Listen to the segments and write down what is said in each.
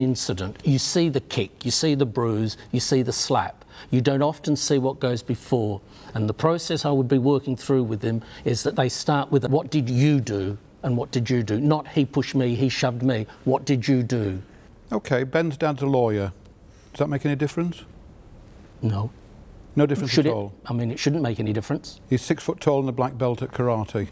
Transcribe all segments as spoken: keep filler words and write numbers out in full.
incident. You see the kick, you see the bruise, you see the slap. You don't often see what goes before. And the process I would be working through with them is that they start with what did you do and what did you do? Not he pushed me, he shoved me. What did you do? OK, Ben's dad's a lawyer. Does that make any difference? No. No difference Should at it? all? I mean, it shouldn't make any difference. He's six foot tall and a black belt at karate.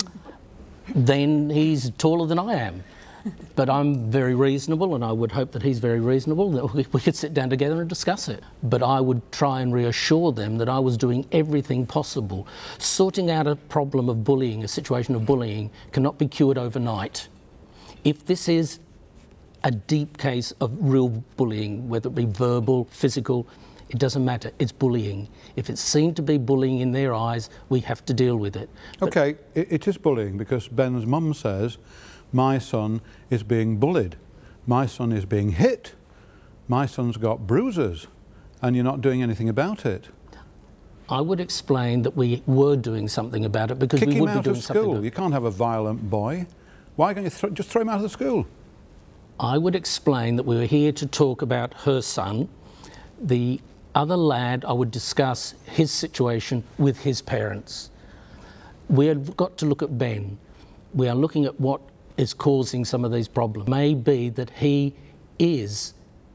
Then he's taller than I am. But I'm very reasonable, and I would hope that he's very reasonable, that we, we could sit down together and discuss it. But I would try and reassure them that I was doing everything possible. Sorting out a problem of bullying, a situation of bullying, cannot be cured overnight. If this is a deep case of real bullying, whether it be verbal, physical, it doesn't matter, it's bullying. If it's seen to be bullying in their eyes, we have to deal with it. OK, it, it is bullying, because Ben's mum says, my son is being bullied, my son is being hit, my son's got bruises, and you're not doing anything about it. I would explain that we were doing something about it, because Kick we would him out be doing of something school. about it. You can't have a violent boy. Why can't you th just throw him out of the school? I would explain that we were here to talk about her son. The other lad, I would discuss his situation with his parents. We have got to look at Ben. We are looking at what is causing some of these problems. Maybe that he is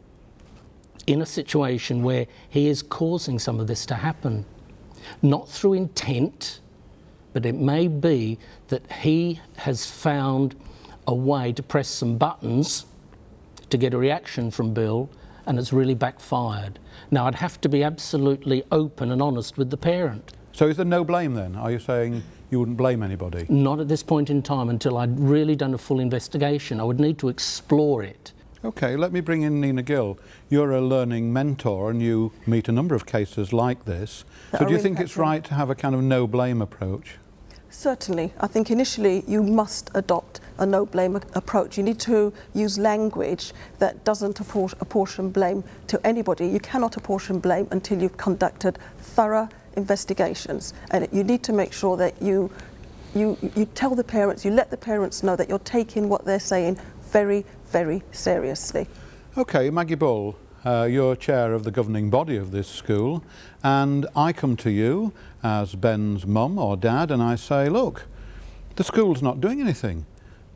in a situation where he is causing some of this to happen. Not through intent, but it may be that he has found a way to press some buttons to get a reaction from Bill, and it's really backfired. Now, I'd have to be absolutely open and honest with the parent. So is there no blame then? Are you saying you wouldn't blame anybody? Not at this point in time, until I'd really done a full investigation. I would need to explore it. OK, let me bring in Nina Gill. You're a learning mentor and you meet a number of cases like this. So do you think it's right to have a kind of no-blame approach? Certainly. I think initially you must adopt a no-blame approach. You need to use language that doesn't apportion blame to anybody. You cannot apportion blame until you've conducted thorough investigations, and you need to make sure that you, you, you tell the parents, you let the parents know that you're taking what they're saying very, very seriously. OK, Maggie Bull, uh, you're chair of the governing body of this school, and I come to you as Ben's mum or dad and I say, look, the school's not doing anything.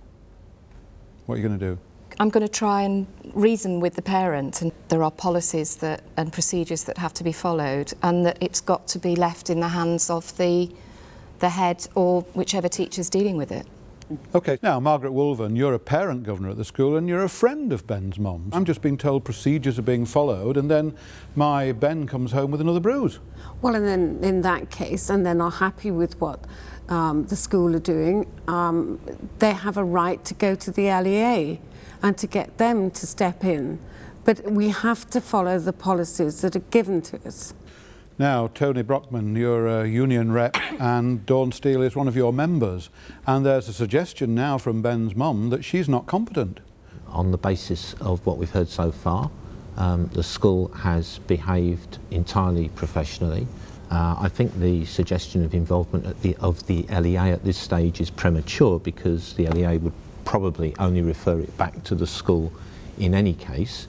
What are you going to do? I'm going to try and reason with the parent, and there are policies that and procedures that have to be followed, and that it's got to be left in the hands of the the head or whichever teacher's dealing with it. OK, now Margaret Wolven, you're a parent governor at the school and you're a friend of Ben's mum's. I'm just being told procedures are being followed, and then my Ben comes home with another bruise. Well, and then in that case, and they're not happy with what um, the school are doing, um, they have a right to go to the L E A and to get them to step in. But we have to follow the policies that are given to us. Now, Tony Brockman, you're a union rep and Dawn Steele is one of your members, and there's a suggestion now from Ben's mum that she's not competent. On the basis of what we've heard so far, um, the school has behaved entirely professionally. Uh, I think the suggestion of involvement at the, of the L E A at this stage is premature, because the L E A would probably only refer it back to the school in any case.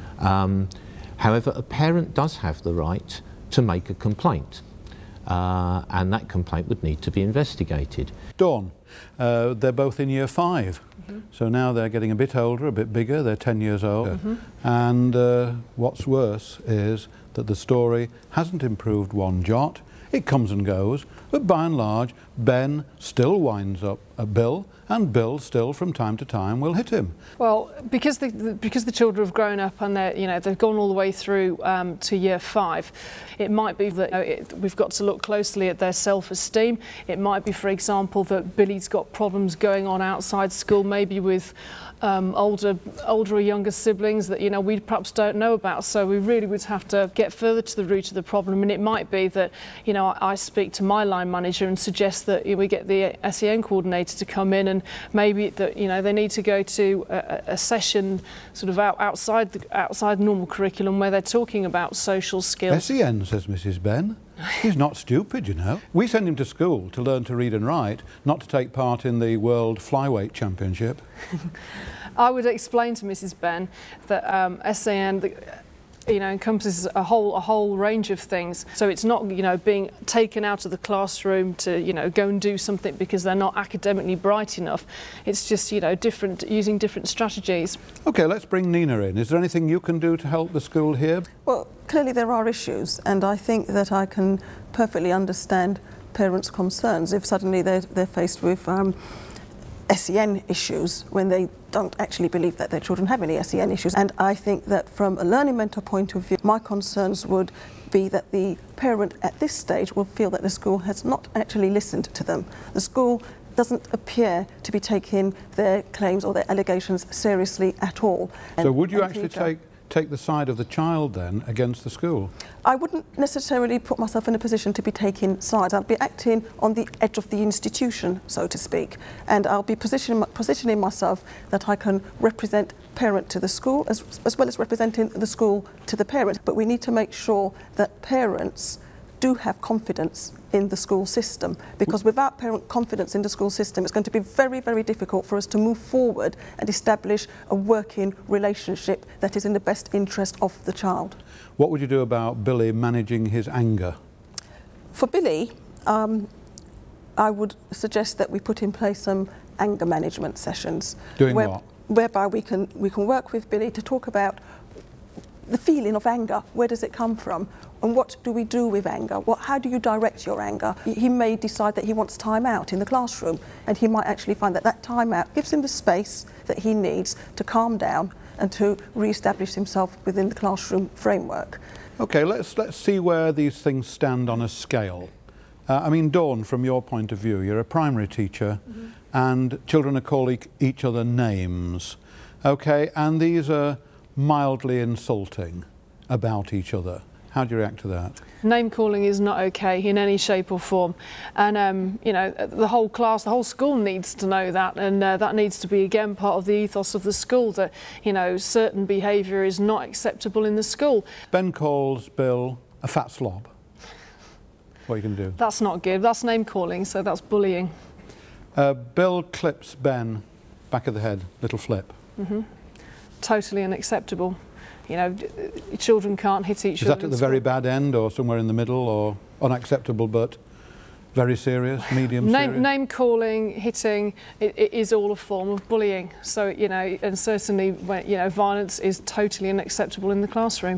Um, however, a parent does have the right to make a complaint, uh, and that complaint would need to be investigated. Dawn, uh, they're both in year five, mm-hmm. so now they're getting a bit older, a bit bigger, they're ten years old, mm-hmm. and uh, what's worse is that the story hasn't improved one jot. It comes and goes, but by and large, Ben still winds up at Bill, and Bill still, from time to time, will hit him. Well, because the, the because the children have grown up and they're, you know, they've gone all the way through um, to year five, it might be that you know, it, we've got to look closely at their self-esteem. It might be, for example, that Billy's got problems going on outside school, maybe with Um, older, older or younger siblings that you know we perhaps don't know about. So we really would have to get further to the root of the problem. And it might be that you know I, I speak to my line manager and suggest that you know, we get the S E N coordinator to come in, and maybe that you know they need to go to a, a session sort of out, outside the outside normal curriculum where they're talking about social skills. S E N, says Missus Ben. He's not stupid, you know. We send him to school to learn to read and write, not to take part in the World Flyweight Championship. I would explain to Missus Benn that um, S A N, the, you know, encompasses a whole a whole range of things. So it's not, you know, being taken out of the classroom to, you know, go and do something because they're not academically bright enough. It's just, you know, different, using different strategies. OK, let's bring Nina in. Is there anything you can do to help the school here? Well, clearly there are issues, and I think that I can perfectly understand parents' concerns if suddenly they're, they're faced with um, S E N issues when they don't actually believe that their children have any S E N issues. And I think that from a learning mentor point of view, my concerns would be that the parent at this stage will feel that the school has not actually listened to them. The school doesn't appear to be taking their claims or their allegations seriously at all. So And- would you and actually Peter, take, take the side of the child then against the school? I wouldn't necessarily put myself in a position to be taking sides. I'd be acting on the edge of the institution, so to speak, and I'll be positioning, positioning myself that I can represent parent to the school as, as well as representing the school to the parent. But we need to make sure that parents do have confidence in the school system, because without parent confidence in the school system, it's going to be very, very difficult for us to move forward and establish a working relationship that is in the best interest of the child. What would you do about Billy managing his anger? For Billy, um, I would suggest that we put in place some anger management sessions. Doing where, what? Whereby we can, we can work with Billy to talk about the feeling of anger. Where does it come from? And what do we do with anger? What, how do you direct your anger? He may decide that he wants time out in the classroom, and he might actually find that that time out gives him the space that he needs to calm down and to re-establish himself within the classroom framework. OK, let's, let's see where these things stand on a scale. Uh, I mean, Dawn, from your point of view, you're a primary teacher, mm-hmm. and children are calling each other names. OK, and these are mildly insulting about each other. How do you react to that? Name calling is not okay in any shape or form, and um, you know, the whole class, the whole school needs to know that, and uh, that needs to be again part of the ethos of the school, that, you know, certain behaviour is not acceptable in the school. Ben calls Bill a fat slob. What are you going to do? That's not good. That's name calling, so that's bullying. Uh, Bill clips Ben back of the head, little flip. Mm-hmm. Totally unacceptable. You know, children can't hit each Is other. that at the very bad end, or somewhere in the middle, or unacceptable but very serious, medium name, serious? Name calling, hitting, it, it is all a form of bullying. So, you know, and certainly, when, you know, violence is totally unacceptable in the classroom.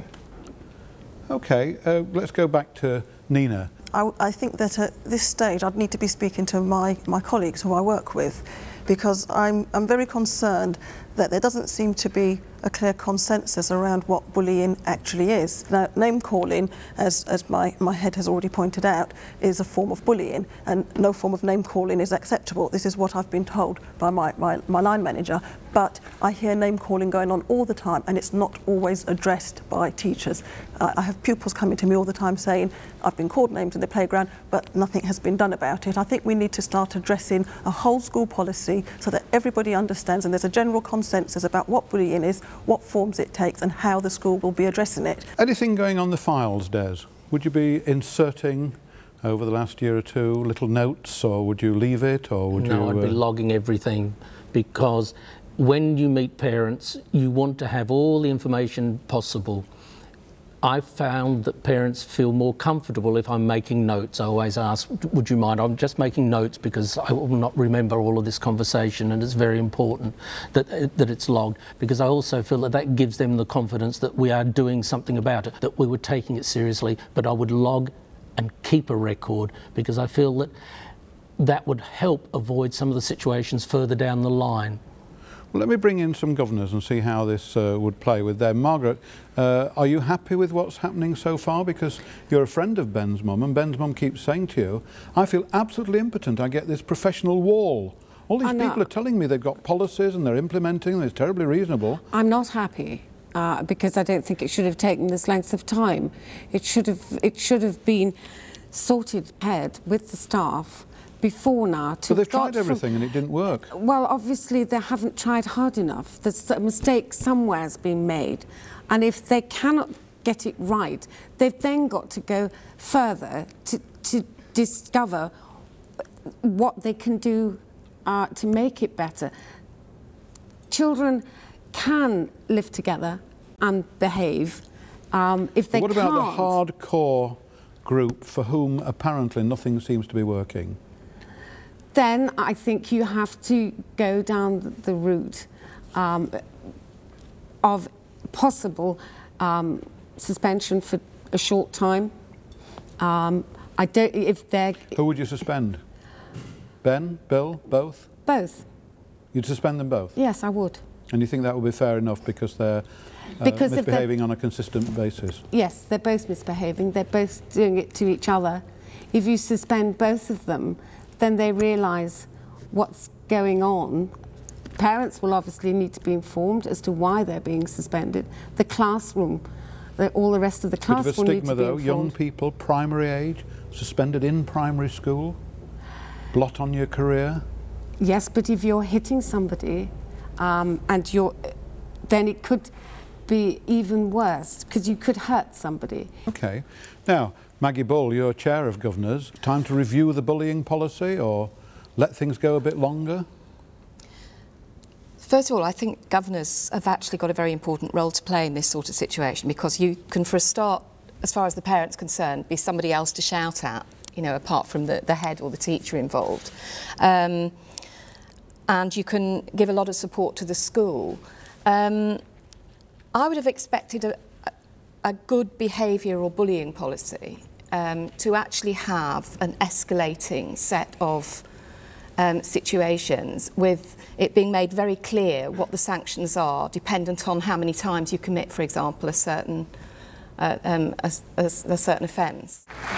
OK, uh, let's go back to Nina. I, I think that at this stage I'd need to be speaking to my, my colleagues who I work with, because I'm, I'm very concerned that there doesn't seem to be a clear consensus around what bullying actually is. Now, name calling, as, as my, my head has already pointed out, is a form of bullying, and no form of name calling is acceptable. This is what I've been told by my, my, my line manager, but I hear name calling going on all the time, and it's not always addressed by teachers. Uh, I have pupils coming to me all the time saying, I've been called names in the playground, but nothing has been done about it. I think we need to start addressing a whole school policy so that everybody understands, and there's a general consensus about what bullying is, what forms it takes, and how the school will be addressing it. Anything going on the files, Des? Would you be inserting over the last year or two little notes, or would you leave it, or would no, you... I'd be uh, logging everything, because when you meet parents, you want to have all the information possible. I've found that parents feel more comfortable if I'm making notes. I always ask, would you mind? I'm just making notes because I will not remember all of this conversation, and it's very important that, that it's logged, because I also feel that that gives them the confidence that we are doing something about it, that we were taking it seriously. But I would log and keep a record, because I feel that that would help avoid some of the situations further down the line. Well, let me bring in some governors and see how this uh, would play with them. Margaret, uh, are you happy with what's happening so far? Because you're a friend of Ben's mum, and Ben's mum keeps saying to you, I feel absolutely impotent. I get this professional wall. All these people are telling me they've got policies and they're implementing them. It's terribly reasonable. I'm not happy. Uh, because I don't think it should have taken this length of time. It should have, it should have been sorted ahead with the staff before now. So they've tried everything and it didn't work. Well, obviously they haven't tried hard enough. There's a mistake somewhere has been made. And if they cannot get it right. They've then got to go further to, to discover what they can do uh, to make it better. Children can live together and behave. Um, if they But what about can't, the hardcore group for whom apparently nothing seems to be working? then I think you have to go down the route um, of possible um, suspension for a short time. Um, I don't, if they're... Who would you suspend? Ben, Bill, both? Both. You'd suspend them both? Yes, I would. And you think that would be fair enough because they're uh, Because if they're- misbehaving on a consistent basis? Yes, they're both misbehaving. They're both doing it to each other. If you suspend both of them, then they realise what's going on. Parents will obviously need to be informed as to why they're being suspended. The classroom, the, all the rest of the class Bit of a will need stigma to be though, informed. young people, primary age, suspended in primary school, blot on your career. Yes, but if you're hitting somebody um, and you're, then it could be even worse because you could hurt somebody. Okay. Now, Maggie Bull, you're chair of governors. Time to review the bullying policy or let things go a bit longer? First of all, I think governors have actually got a very important role to play in this sort of situation because you can, for a start, as far as the parent's concerned, be somebody else to shout at, you know, apart from the, the head or the teacher involved. Um, and you can give a lot of support to the school. Um, I would have expected a, a good behaviour or bullying policy um, to actually have an escalating set of um, situations with it being made very clear what the sanctions are, dependent on how many times you commit, for example, a certain, uh, um, a, a, a certain offence.